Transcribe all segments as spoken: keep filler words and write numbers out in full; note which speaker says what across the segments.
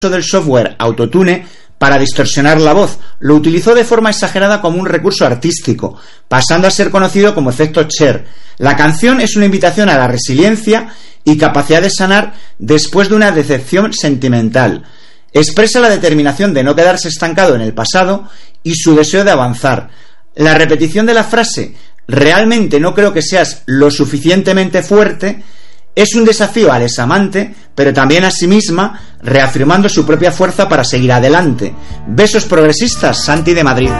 Speaker 1: del software Autotune para distorsionar la voz. Lo utilizó de forma exagerada como un recurso artístico, pasando a ser conocido como efecto Cher. La canción es una invitación a la resiliencia y capacidad de sanar después de una decepción sentimental. Expresa la determinación de no quedarse estancado en el pasado y su deseo de avanzar. La repetición de la frase «realmente no creo que seas lo suficientemente fuerte» es un desafío al examante, pero también a sí misma, reafirmando su propia fuerza para seguir adelante. Besos progresistas, Santi de Madrid.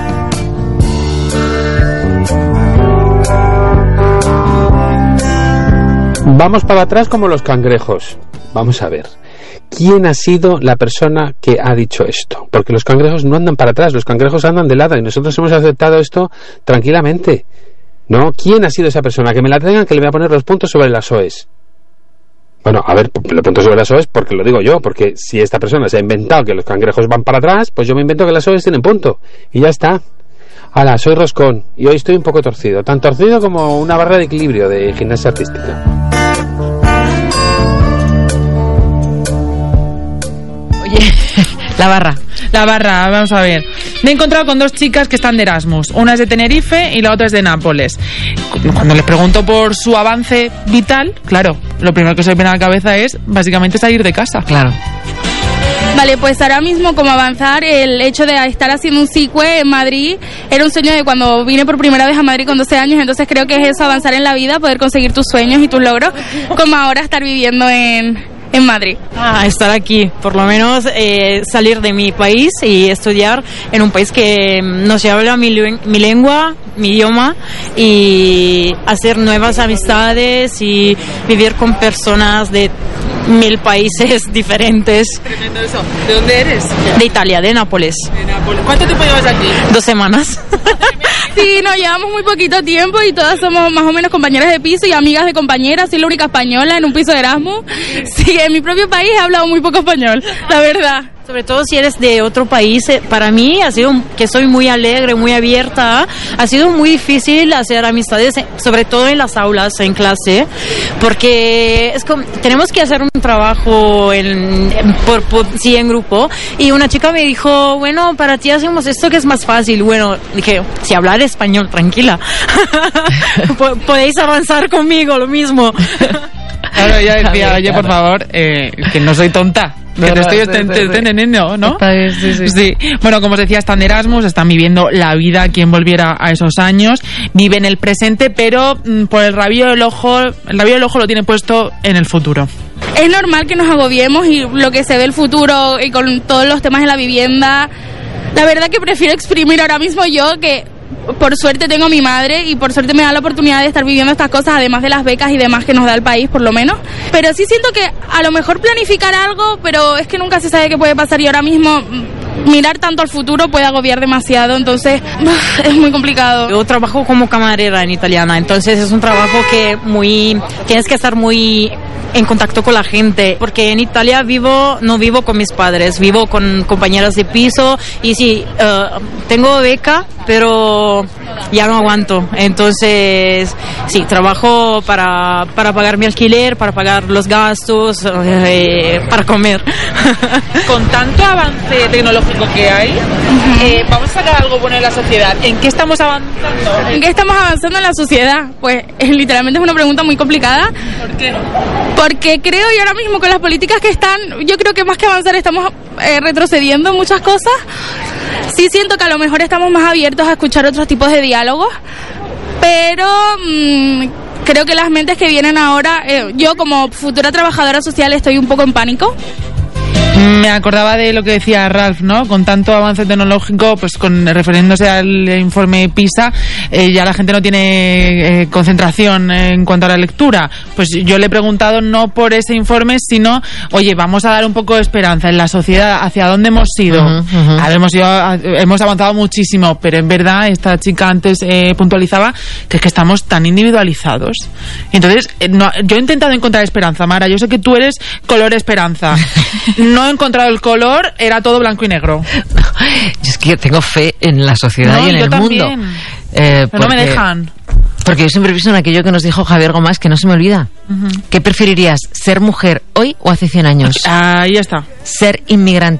Speaker 2: Vamos para atrás como los cangrejos. Vamos a ver. ¿Quién ha sido la persona que ha dicho esto? Porque los cangrejos no andan para atrás, los cangrejos andan de lado y nosotros hemos aceptado esto tranquilamente. ¿No? ¿Quién ha sido esa persona? Que me la traigan, que le voy a poner los puntos sobre las OEs. Bueno, a ver, lo punto sobre las OEs porque lo digo yo, porque si esta persona se ha inventado que los cangrejos van para atrás, pues yo me invento que las OEs tienen punto. Y ya está. Hala, soy Roscón y hoy estoy un poco torcido. Tan torcido como una barra de equilibrio de gimnasia artística.
Speaker 3: Oye, la barra, la barra, vamos a ver. Me he encontrado con dos chicas que están de Erasmus. Una es de Tenerife y la otra es de Nápoles. Cuando les pregunto por su avance vital, claro, lo primero que se me viene a la cabeza es básicamente salir de casa.
Speaker 4: Claro.
Speaker 5: Vale, pues ahora mismo como avanzar, el hecho de estar haciendo un C I C U E en Madrid era un sueño de cuando vine por primera vez a Madrid con doce años, entonces creo que es eso, avanzar en la vida, poder conseguir tus sueños y tus logros, como ahora estar viviendo en... en Madrid.
Speaker 4: Ah, estar aquí, por lo menos eh, salir de mi país y estudiar en un país que no se habla mi, mi lengua, mi idioma, y hacer nuevas amistades y vivir con personas de mil países diferentes.
Speaker 3: Tremendo eso. ¿De dónde eres?
Speaker 4: De Italia, de Nápoles.
Speaker 3: De Nápoles. ¿Cuánto tiempo llevas aquí?
Speaker 4: Dos semanas.
Speaker 5: Sí, nos llevamos muy poquito tiempo y todas somos más o menos compañeras de piso y amigas de compañeras. Soy la única española en un piso de Erasmus. Sí, en mi propio país he hablado muy poco español, la verdad.
Speaker 4: Sobre todo si eres de otro país, para mí ha sido que soy muy alegre, muy abierta, ha sido muy difícil hacer amistades, sobre todo en las aulas, en clase, porque es como, tenemos que hacer un trabajo en, en, por, por, sí, en grupo, y una chica me dijo, bueno, para ti hacemos esto que es más fácil. Bueno, dije, si hablar español, tranquila, podéis avanzar conmigo, lo mismo.
Speaker 3: Claro, ella decía, oye, por favor, eh, que no soy tonta. Que te estoy entendiendo, ¿no?
Speaker 4: Sí, sí.
Speaker 3: Sí. Bueno, como os decía, están de Erasmus, están viviendo la vida quien volviera a esos años, viven el presente, pero mm, por el rabillo del ojo, el rabillo del ojo lo tiene puesto en el futuro.
Speaker 5: Es normal que nos agobiemos y lo que se ve el futuro y con todos los temas de la vivienda, la verdad que prefiero exprimir ahora mismo yo, que por suerte tengo a mi madre y por suerte me da la oportunidad de estar viviendo estas cosas, además de las becas y demás que nos da el país, por lo menos. Pero sí siento que a lo mejor planificar algo, pero es que nunca se sabe qué puede pasar y ahora mismo mirar tanto al futuro puede agobiar demasiado, entonces es muy complicado.
Speaker 4: Yo trabajo como camarera en italiana, entonces es un trabajo que muy tienes que estar muy en contacto con la gente, porque en Italia vivo no vivo con mis padres, vivo con compañeras de piso y sí, uh, tengo beca, pero ya no aguanto, entonces sí, trabajo para, para pagar mi alquiler, para pagar los gastos, eh, para comer.
Speaker 3: Con tanto avance tecnológico que hay, uh-huh. eh, vamos a sacar algo bueno en la sociedad. ¿En qué estamos avanzando?
Speaker 5: ¿En qué estamos avanzando en la sociedad? Pues eh, literalmente es una pregunta muy complicada.
Speaker 3: ¿Por qué?
Speaker 5: Porque creo, y ahora mismo con las políticas que están, yo creo que más que avanzar estamos eh, retrocediendo en muchas cosas. Sí siento que a lo mejor estamos más abiertos a escuchar otros tipos de diálogos, pero mmm, creo que las mentes que vienen ahora, eh, yo como futura trabajadora social estoy un poco en pánico.
Speaker 3: Me acordaba de lo que decía Ralph, ¿no? Con tanto avance tecnológico, pues con refiriéndose al informe PISA, eh, ya la gente no tiene eh, concentración en cuanto a la lectura. Pues yo le he preguntado no por ese informe, sino, oye, vamos a dar un poco de esperanza en la sociedad, hacia dónde hemos ido. Uh-huh, uh-huh. A ver, hemos, ido, hemos avanzado muchísimo, pero en verdad esta chica antes eh, puntualizaba que es que estamos tan individualizados. Y entonces, eh, no, yo he intentado encontrar esperanza, Mara. Yo sé que tú eres color esperanza. No no he encontrado el color, era todo blanco y negro.
Speaker 6: No, yo es que tengo fe en la sociedad
Speaker 3: No,
Speaker 6: y en
Speaker 3: yo
Speaker 6: el
Speaker 3: también.
Speaker 6: mundo. Eh,
Speaker 3: Pero no me dejan.
Speaker 6: Porque yo siempre pienso en aquello que nos dijo Javier Gomás, que no se me olvida. Uh-huh. ¿Qué preferirías, ser mujer hoy o hace cien años?
Speaker 3: Ahí está.
Speaker 6: Ser inmigrante